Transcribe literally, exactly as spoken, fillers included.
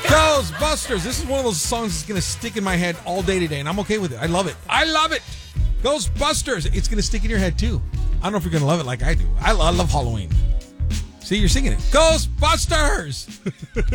Ghostbusters. This is one of those songs that's going to stick in my head all day today, and I'm okay with it. I love it. I love it. Ghostbusters. It's going to stick in your head, too. I don't know if you're going to love it like I do. I love, I love Halloween. See, you're singing it. Ghostbusters.